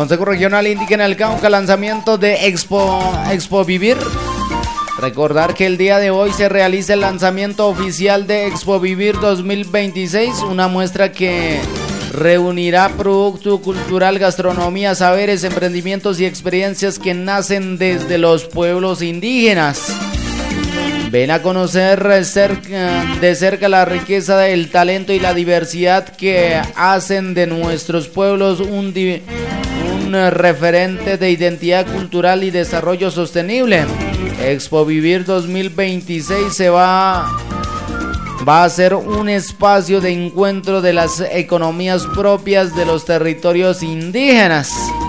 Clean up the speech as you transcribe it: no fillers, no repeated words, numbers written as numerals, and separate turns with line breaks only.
Consejo Regional Indígena del Cauca, lanzamiento de Expo Vivir. Recordar que el día de hoy se realiza el lanzamiento oficial de Expo Vivir 2026, una muestra que reunirá producto cultural, gastronomía, saberes, emprendimientos y experiencias que nacen desde los pueblos indígenas. Ven a conocer de cerca la riqueza del talento y la diversidad que hacen de nuestros pueblos un referente de identidad cultural y desarrollo sostenible. Expo Vivir 2026 va a ser un espacio de encuentro de las economías propias de los territorios indígenas.